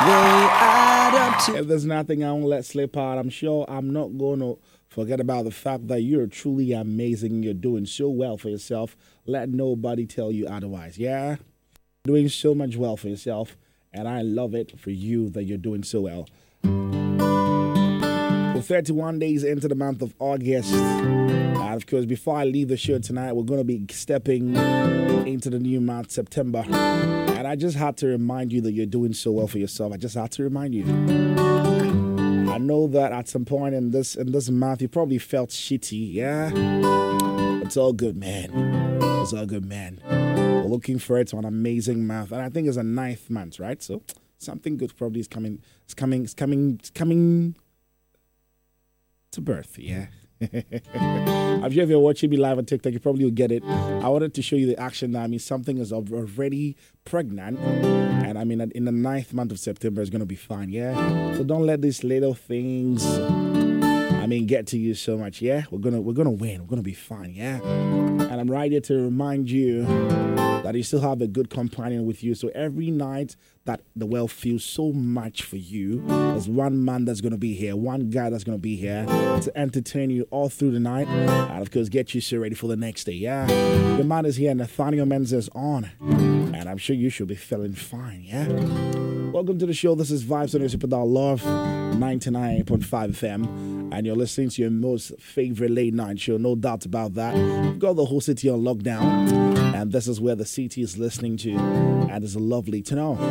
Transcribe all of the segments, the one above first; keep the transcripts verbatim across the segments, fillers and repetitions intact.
they add up to. If there's nothing I won't let slip out, I'm sure I'm not going to forget about the fact that you're truly amazing. You're doing so well for yourself. Let nobody tell you otherwise. Yeah? Doing so much well for yourself. And I love it for you that you're doing so well. We're thirty-one days into the month of August. And of course, before I leave the show tonight, we're going to be stepping into the new month, September. And I just had to remind you that you're doing so well for yourself. I just had to remind you. I know that at some point in this in this month, you probably felt shitty, yeah? It's all good, man. It's all good, man. We're looking forward to an amazing month. And I think it's a ninth month, right? So something good probably is coming. It's coming. It's coming. It's coming to birth, yeah? I'm sure if you're watching me live on TikTok, you probably will get it. I wanted to show you the action that I mean something is already pregnant, and I mean in the ninth month of September is going to be fine, yeah? So don't let these little things, I mean, get to you so much, yeah? We're gonna we're gonna win. We're gonna be fine, yeah? And I'm right here to remind you that you still have a good companion with you. So every night that the world feels so much for you, there's one man that's going to be here, one guy that's going to be here to entertain you all through the night, and of course get you so ready for the next day, yeah? Your man is here, Nathaniel Menz is on, and I'm sure you should be feeling fine, yeah? Welcome to the show. This is Vibes on your Super Doll Love, ninety-nine point five F M, and you're listening to your most favorite late night show, no doubt about that. We've got the whole city on lockdown, and this is where the city is listening to, and it's lovely to know.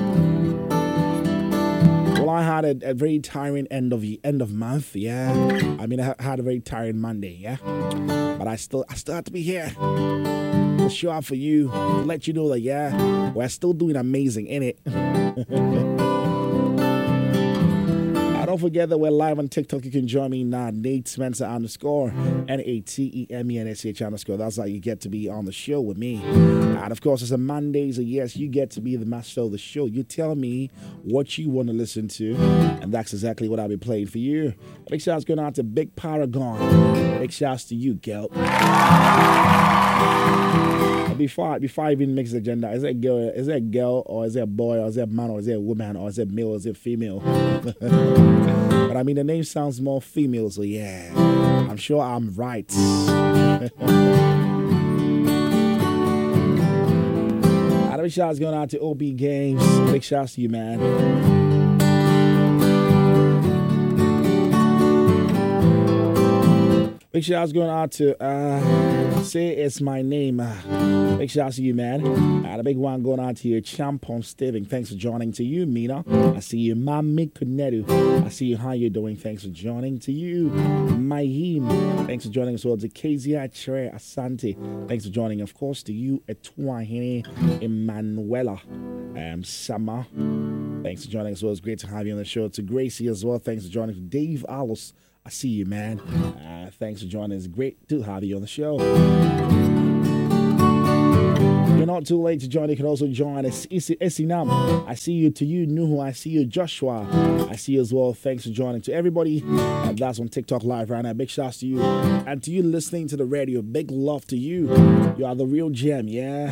Well, I had a, a very tiring end of the end of month, yeah. I mean, I had a very tiring Monday, yeah. But I still, I still have to be here to show up for you, to let you know that, yeah, we're still doing amazing, innit? Don't forget that we're live on TikTok. You can join me now, Nate Spencer underscore, N A T E M E N S H underscore. That's how you get to be on the show with me. And of course, it's a Monday, so yes, you get to be the master of the show. You tell me what you want to listen to, and that's exactly what I'll be playing for you. Big shouts going out to Big Paragon. Big shouts to you, girl. Before, before I even mix the gender, is it a girl, is it a girl, or is it a boy, or is it a man, or is it a woman, or is it male, or is it female? But I mean, the name sounds more female, so yeah, I'm sure I'm right. A big shout going out to O B Games. Big shouts to you, man. Big shouts going out to uh, Say It's My Name. Uh, big shouts to you, man. Uh, the big one going out to you, Champon Steven. Thanks for joining. To you, Mina. I see you, Mami Kunedu. I see you. How you doing? Thanks for joining. To you, Mahim. Thanks for joining as well. To Kezia Chere Asante. Thanks for joining. Of course, to you, Etuahine Emanuela um, Sama. Thanks for joining as well. It's great to have you on the show. To Gracie as well. Thanks for joining. To Dave Alos. I see you, man. Uh, thanks for joining. It's great to have you on the show. You're not too late to join. You can also join us. Esinam. I see you. To you, Nuhu. I see you, Joshua. I see you as well. Thanks for joining. To everybody uh, that's on TikTok Live right now, big shouts to you. And to you listening to the radio, big love to you. You are the real gem, yeah?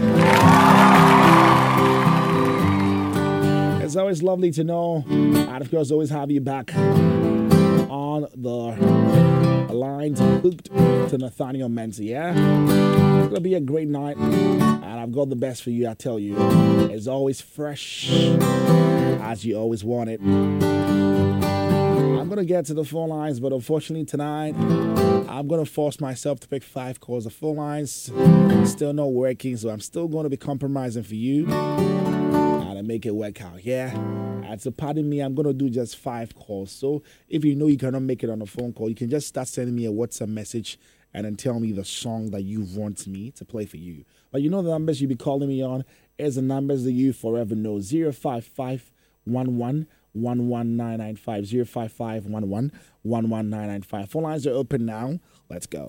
It's always lovely to know. And of course, always have you back on the lines hooked to Nathaniel Menz, yeah? It's gonna be a great night, and I've got the best for you, I tell you. It's always fresh, as you always want it. I'm gonna get to the phone lines, but unfortunately tonight, I'm gonna force myself to pick five calls. The phone lines still not working, so I'm still gonna be compromising for you. And make it work out, yeah? And so pardon me, I'm going to do just five calls. So if you know you cannot make it on a phone call, you can just start sending me a WhatsApp message and then tell me the song that you want me to play for you. But you know the numbers you'll be calling me on is the numbers that you forever know. zero five five one one one one nine nine five. zero five five one one one one nine nine five. Phone lines are open now. Let's go.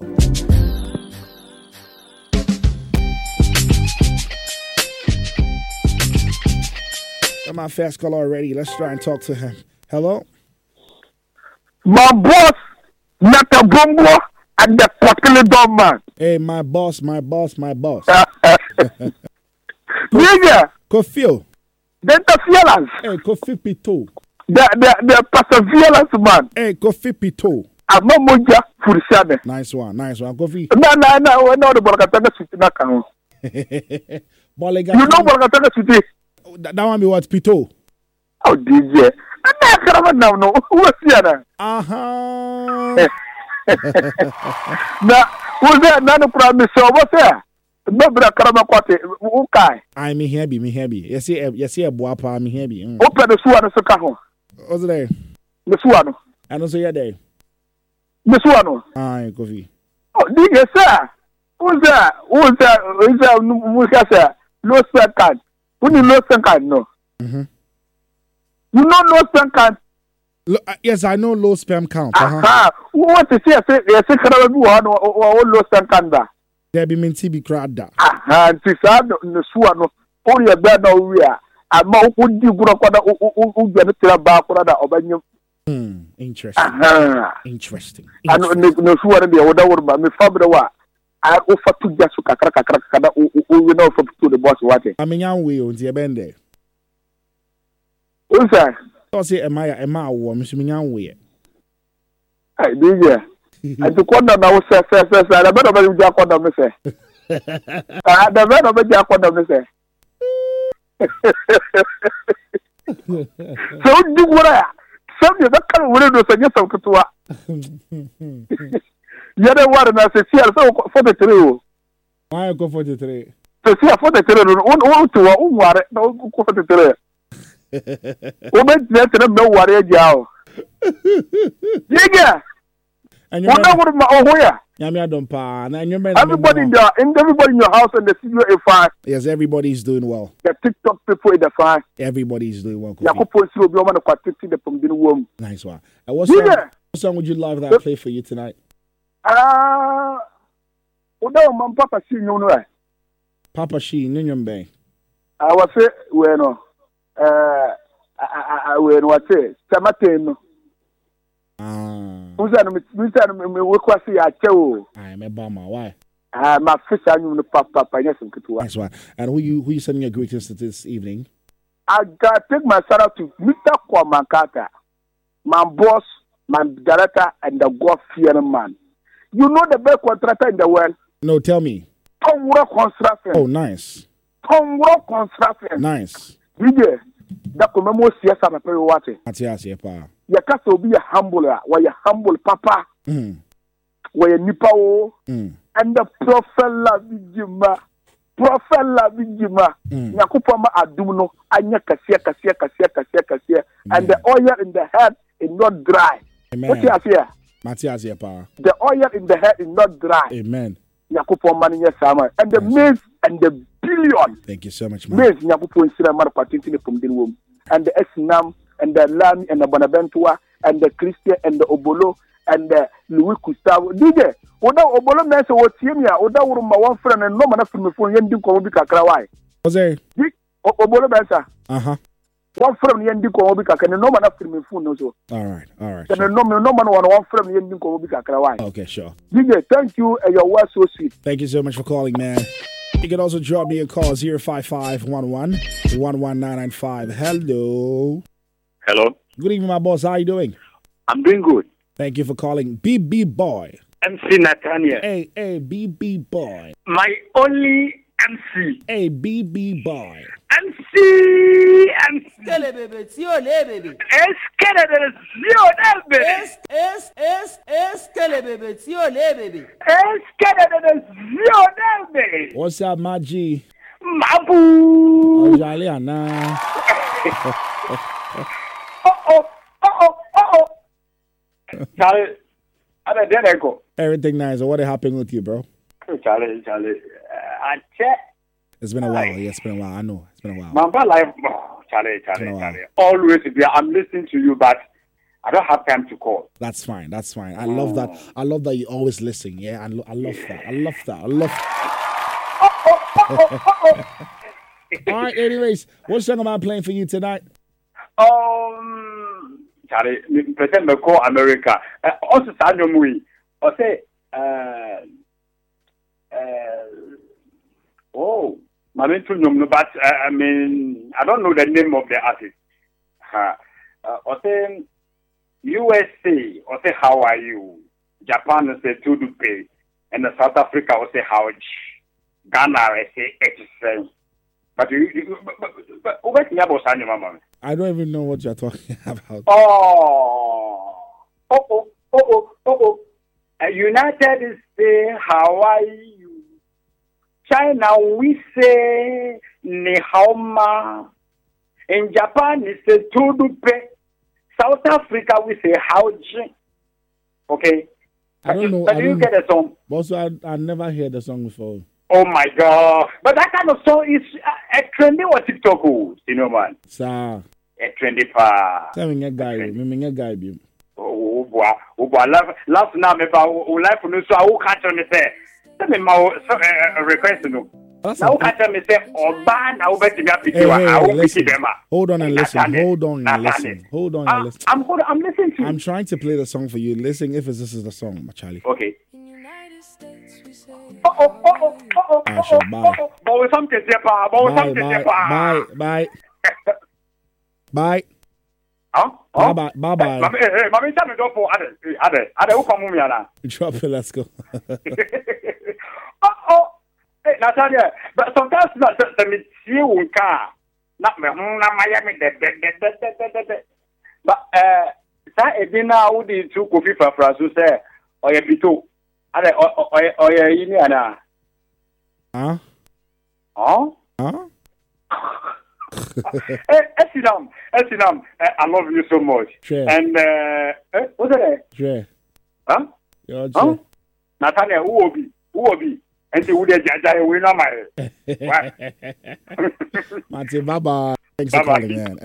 Got my first caller already. Let's try and talk to him. Hello? My boss, not a bumbo, and the particular dumb man. Hey, my boss, my boss, my boss. Nigga. Kofio. The interference. Hey, Kofi Pito. The the the perseverance man. Hey, Kofi Pito. I'm not moja furishane. Nice one, nice one, Kofi. No, no, no, we know the Borgatanga City na kanu. Bolega. You know Borgatanga City? That, that one be what Pito. Oh, D J. I'm not coming now. No, what's the Uh huh. Na, who's that? Nano promise. So what's that? No, but Karama Quate. Okay. I me here be me here be. Yes, yes, yes, yes. Boapa me here be. Open the Suano Sokaho. What's there? The Suano. I don't say you're there. The Suano. Aye, Kofi. Oh, D J, sir. Who's that? Who's that? Who's that? Who's that? No second. Who you no second? No. Mm-hmm. You know no second. Lo, uh, yes, I know low sperm count. Uh-huh. Aha. What is it? Say, say, Karama Buano or low second. There be minty be crowd. Aha. This is the Suano. Only a bad now we are. I'm not going to go to who get a back or other. Hmm. Interesting. Aha. Interesting. I know no Suano the other one, but my father was. I offer to just to Kakaka Kakaka who know for to the boss what. I mean, young way on the bende. Who's that? I say, am I a ma war, Miss Minyan way? I did, yeah. And to corner now, sir, sir, sir, sir, I better be Jack on the message. I better be Jack on the message. So, do what I something that kind of windows and yes, I'm to what. You know what? And I say, see, so for the three. I go for the three. So, see, for the three, one, two, one, no, go for the three. Woman, let them know what they are. Yeah, and you know what my own way. Yamia don't pa. Everybody in the in everybody in your house and the studio is fine. Yes, everybody's doing well. The TikTok people in the fine. Everybody's doing well. Yakupo Silo be one of the from the room. Nice one. And what song, Yeah. what song would you love that I play for you tonight? Ah, Oda man Papa see you know. Papa She, Ninyum Bay. I was say bueno. Uh, I I when what say Samaten. Ah. Who's that? Who's that? Me work was see a chew. I'm a bummer. Why? Ah, my fish and you papa papa yes and kitua. Nice one. And who you who you sending your greetings to this evening? I got take my shout out to Mister Kwamankata, my boss, my director, and the God fearing man. You know the best contractor in the world? No, tell me. Tongro Construction. Oh, nice. Tongro Construction. Nice. D J, that commemorates yes, I'm a very water. Matias, yeah, pa. Your cast will be a humble, where you humble papa, Mm. where you nipao, Mm. and the prophet Lavijima. Prophet Lavijima. Mm. Yakupama Aduno, Anya Cassia, Cassia, Cassia, Cassia, Cassia, and the oil in the head is not dry. Amen. What you have here? Matias, yeah, pa. The oil in the head is not dry. Amen. Yakupon money, yes, summer. And the maize and the billion. Thank you so much, man. Maize, Yakupon Sira Marquatin from the womb. And the Esnam, and the Lam, and the Bonaventura, and the Christian, and the Obolo, and the Louis Gustavo. D J, Oda Obolo Mesa, what's here? Oda Uruma, one friend, and no man from the phone, Yendi Kobika Krawai. What's there? Obolo Mesa. Uh huh. One friend, Yendi Kobika, and no man from the phone, also. All right, all right. And Sure. no man, one friend, Yendi Kobika Krawai. Okay, sure. D J, thank you, and your words so sweet. Thank you so much for calling, man. You can also drop me a call zero five five one one one one nine nine five. Hello. Hello. Good evening, my boss. How you doing? I'm doing good. Thank you for calling B B Boy. M C Nathaniel. Hey, hey, B B Boy. My only M C. Hey, B B Boy. M C. M C. Skele bebe, tiole bebe. Eskele de Zio Bebe. Es, es, es, eskele bebe, tiole bebe. Eskele de Zio Bebe. What's up, my G? Mabu. Oh, Jolly, Anna. Oh, oh, oh, oh, oh, oh. Charlie, I don't know. Everything nice. What happened with you, bro? Charlie, Charlie. Uh, I check. It's been a while. Yeah, it's been a while. I know. It's been a while. My life, oh, Charlie, Charlie, Oh, wow. Charlie. Always, yeah, I'm listening to you, but I don't have time to call. That's fine. That's fine. I love that. I love that you always listen. Yeah, I, lo- I love that. I love that. I love All right, anyways, what song am I playing for you tonight? Um, Charlie, pretend to call America. Uh, also, Sanyo Mui. I say, uh, uh, oh, I mean, to know, but uh, I mean, I don't know the name of the artist. Uh, uh, or say U S A, or say how are you? Japan, or say Tudupe, and the South Africa, or say how Ghana, I say X. But you, you but, but, but, but, I don't even know what you're talking about. Oh, oh, oh, oh, oh, oh, oh. Uh, United States, Hawaii. China, we say Nihauma. In Japan, we say Tudupe. South Africa, we say Hauji. Okay? I don't know. But do you get the song? Also, I, I never heard the song before. Oh my God. But that kind of song is uh, a trendy on TikTok, you know, man. Sir. A trendy pa. Tell me a guy, me a guy, be. Oh, boy. Oh, boy. Love, love now, me ba, oh, life, no, so I will catch on the say. Tell me, my request, no. Now, catch me say, oh, ban, I will bet you up. I will pick them up. Hold on and listen. Hold on and listen. Hold on and listen. I'm good. I'm listening to you. I'm trying to play the song for you. Listen if this is the song, my Charlie. Okay. Oh, oh, oh, oh, oh, oh, oh, bye. Oh, something, Jepa. Oh, something, Jepa. Bye, bye. Bye. Huh? Bye, bye, bye, bye. Mami, hey, mami, tell me don't for other, other, other. Who come here now? Drop it. Let's go. Oh, oh. Hey, Natalia, but sometimes not the me see one car. Not me, not Miami. But uh, that is now who the two coffee for Francis say, or a pito. Ade oye yini ana. Huh? Huh? Huh? Hey, Esinam, Esinam, I love you so much. Sure. And uh, eh, what's that? Sure. Huh? You're huh? sure. Nathaniel, who will be? Who will be? And the would jaja we know my. Martin, bye bye. Thanks for calling, man.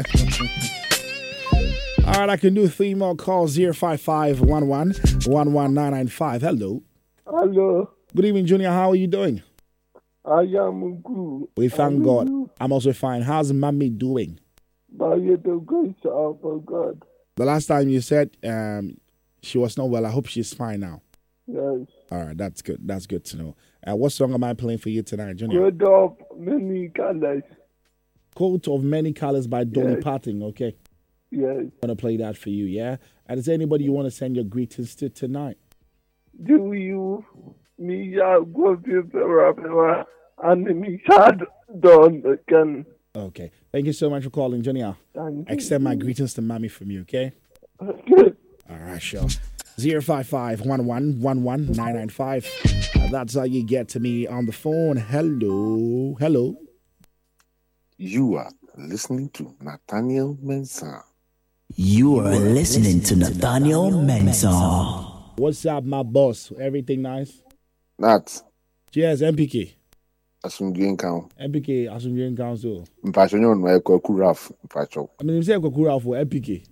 All right, I can do three more calls. zero five five one one one one nine nine five. Hello. Hello. Good evening, Junior. How are you doing? I am good. We thank God. You? I'm also fine. How's Mommy doing? By the grace of God. The last time you said um, she was not well, I hope she's fine now. Yes. All right, that's good. That's good to know. Uh, what song am I playing for you tonight, Junior? Coat of Many Colors. Coat of Many Colors by Dolly yes. Parton, okay? Yes. I'm going to play that for you, yeah? And is there anybody you want to send your greetings to tonight? Do you, me, go to and me, sad done again. Okay. Thank you so much for calling, Junior. Thank Extend you. my greetings to Mommy from you, okay? Okay. All right, sure. zero five five one one one one nine nine five. Uh, that's how you get to me on the phone. Hello. Hello. You are listening to Nathaniel Mensah. You are listening to Nathaniel Mensah. What's up, my boss? Everything nice? Nat. Cheers, M P K. Asumduen count. M P K, Asumduen Council. Mpacho nyo no eko kuraf. Mpacho. I mean, you say eko kuraf for M P K.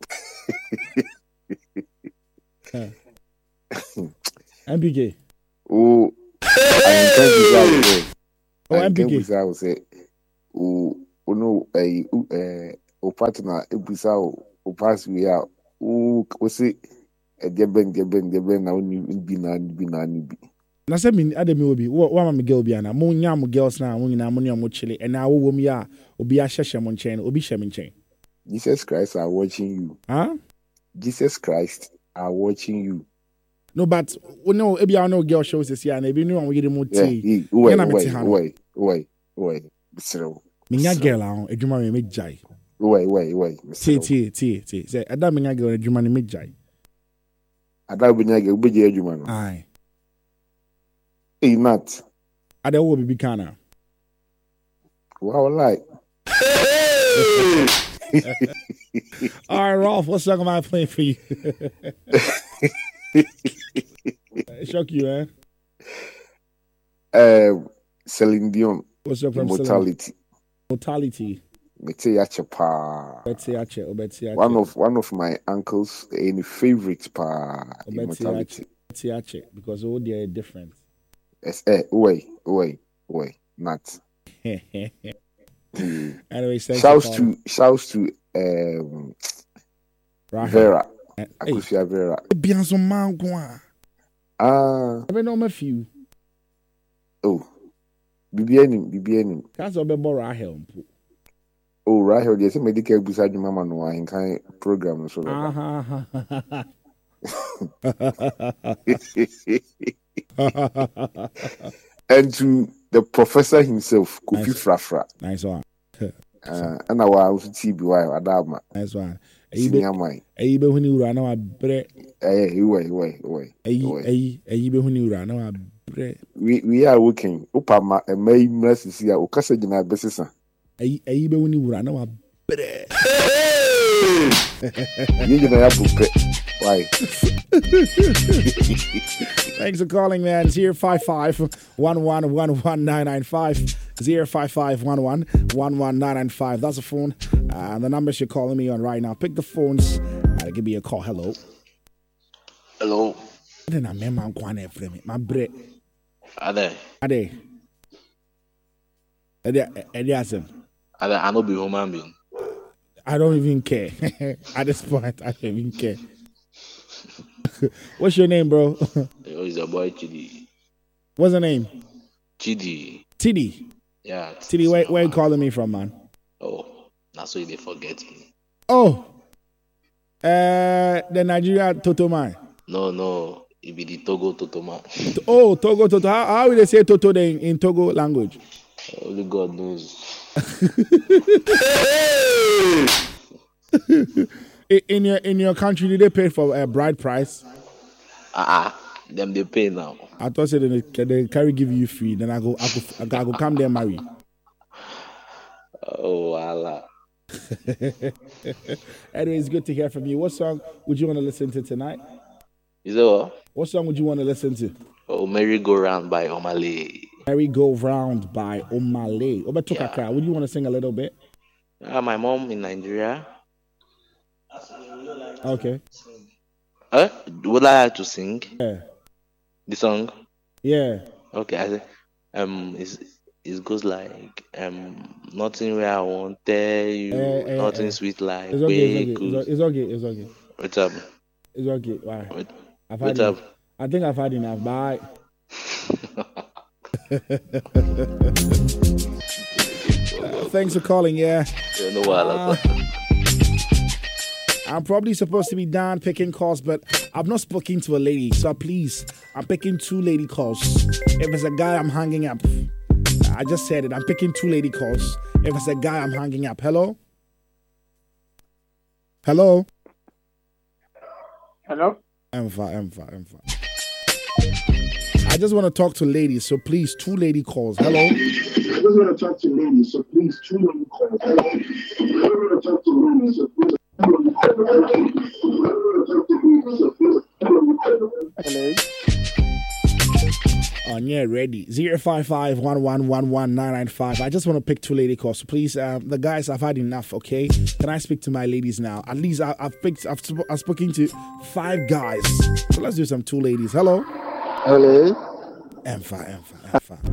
M P K. Oh, I thank you. Oh, M P K. I will say, oh, no, eh, eh, o partner, ebusa o, o pass we out. Oh, we say, eh, deben, deben, deben, na uni bi na bi na ni bi. Na se mi ade mi obi, wo wa ma me girl bi ana, mo nya mo girls na mo nyina mo ne mo chile, e na wo wo mi ya, obi a hyehye mo nchen, obi hye me nchen. Jesus Christ are watching you. Huh? Jesus Christ are watching you. No, but we know ebi a no girl shows this year, na ebi no we get mo Yeah, ti. wait, wait, wait, wait, wait. Bisro. Me nya girl a edwuma me me jai. Wait, wait, wait. Ti ti ti ti. Say ada me nya girl edwuma ne me jai. Ada bi nya girl bi je edwuma no. Aye. Hey, Nat. Ada wo bibi kana. Wow, like. All right, Rolf, what song am I playing for you? Shock you, eh? Uh, Celine Dion. What's up from Mortality. Mortality. Meteyache pa. Meteyache, Meteyache. One of one of my uncles, any favorite pa. Mortality. Meteyache, because all they are different. Yes, eh, wait, wait, wait, not. Anyway, shouts to shouts to um Rahel. Vera. Hey. Akusia Vera. Bien son man quoi. Ah. I know my few. Oh. Bibianim, Bibianim. That's what be Rahel. Oh, Rahel, there's a medical beside your mama no I kind program so. Uh-huh. And to the professor himself, Kofi Nice. Frafra. Nice one. Uh, and I was T B Y, Adama. Nice one. Eyi be Senior mine. eyi be huni ura na wa bre. Eh, away, away, away. Eyi eyi eyi be huni ura na wa bre. We we are working. Upama a may mercy here, Okasa Jina Besisa. Eyi eyi be huni ura na wa bre. You know, why? Thanks for calling, man. zero five five one one one one nine nine five. zero five five one one one one nine nine five. That's the phone. Uh, and the numbers you're calling me on right now. Pick the phones. Uh, give me a call. Hello. Hello. Then I'm man kwane frame me. My bre. Ade. Ade. Ade Ade asem. Ade, I no be human being. I don't even care. At this point, I don't even care. What's your name, bro? Yo, is a boy Chidi. What's the name? Chidi. Tiddy. Yeah. Tiddy, where, where you calling me from, man? Oh, that's why they forget me. Oh. Uh, the Nigeria Toto man. No, no. It be the Togo Toto man. Oh, Togo Toto. How, how will they say Toto in, in Togo language? Only God knows. in your in your country, did they pay for a bride price? Ah, uh-uh. Them they pay now. I thought say they, they carry give you free. Then I go I go I go, I go come there marry. Oh, Allah. Anyway, it's good to hear from you. What song would you want to listen to tonight? Is that what? What song would you want to listen to? Oh, Merry Go Round by Omale. Merry Go Round by Omale. Obetukakra, yeah. Would you want to sing a little bit? Uh, my mom in Nigeria. Okay. Uh, would I like to sing? Yeah. The song? Yeah. Okay. I, um, it's, it goes like um, nothing where I won't tell you, uh, uh, nothing uh, sweet like. It's okay. It's okay. It's okay. It's okay. What's up? It's okay. Why? What, I've what's had up? Enough. I think I've had enough. Bye. uh, thanks for calling. Yeah. You know what? Uh, I'm probably supposed to be down picking calls, but I've not spoken to a lady. So please, I'm picking two lady calls. If it's a guy, I'm hanging up. I just said it. I'm picking two lady calls. If it's a guy, I'm hanging up. Hello? Hello? Hello? I'm fine, I'm fine, I'm fine. I just want to talk to ladies, so please, two lady calls. Hello? I just want to talk to ladies, so please, two lady calls. Hello? I want to talk to ladies, so please. Hello? Oh, yeah, ready. zero five five one one one one nine nine five. I just want to pick two lady calls. So please, um, the guys, I've had enough, okay? Can I speak to my ladies now? At least I, I've picked, I've, I've spoken to five guys. So let's do some two ladies. Hello? Hello? I'm fine, I'm fine, I'm fine.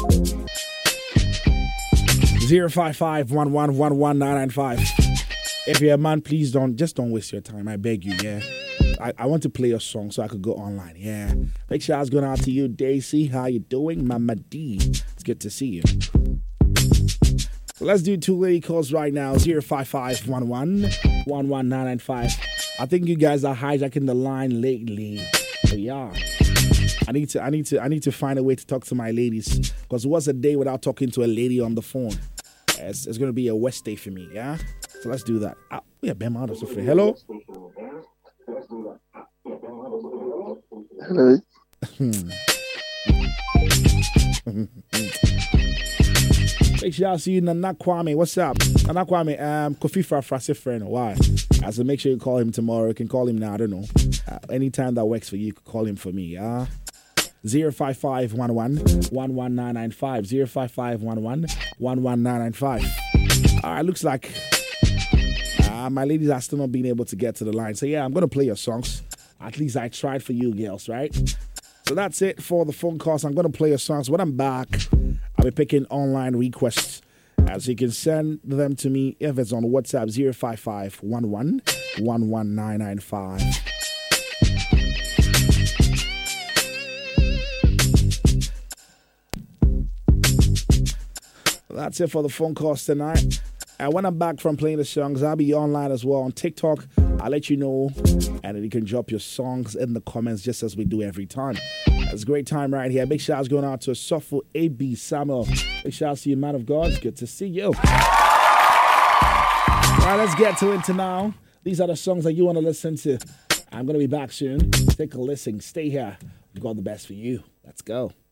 zero five five one one one one nine nine five. If you're a man, please don't, just don't waste your time. I beg you, yeah? I, I want to play a song so I could go online, yeah? Big shout's going out to you, Daisy. How you doing? Mama D. It's good to see you. So let's do two lady calls right now. zero five five one one one one nine nine five. I think you guys are hijacking the line lately. So yeah. I need to I need to I need to find a way to talk to my ladies. Because what's a day without talking to a lady on the phone? It's, it's gonna be a West day for me, yeah? So let's do that. Ah, yeah, Ben out of Sophie. Hello? Hello? Make sure I see you, Nana Kwame. What's up? Nana Kwame, um, Kofi Frafra friend. Why? I said make sure you call him tomorrow. You can call him now. I don't know. Uh, anytime that works for you, you can call him for me. Yeah. Zero five five one one one one nine nine five. Zero five five one one one one nine nine five. All right. Looks like uh, my ladies are still not being able to get to the line. So yeah, I'm gonna play your songs. At least I tried for you, girls, right? So that's it for the phone calls. I'm gonna play your songs. When I'm back, I'll be picking online requests. As you can send them to me if it's on WhatsApp zero five five one one one one nine nine five. That's it for the phone calls tonight. And when I'm back from playing the songs, I'll be online as well on TikTok. I'll let you know, and then you can drop your songs in the comments just as we do every time. It's a great time right here. Big shouts going out to Sofo A B Samuel. Big shouts to you, man of God. It's good to see you. All right, let's get to it now. These are the songs that you want to listen to. I'm going to be back soon. Take a listen. Stay here. We've got the best for you. Let's go.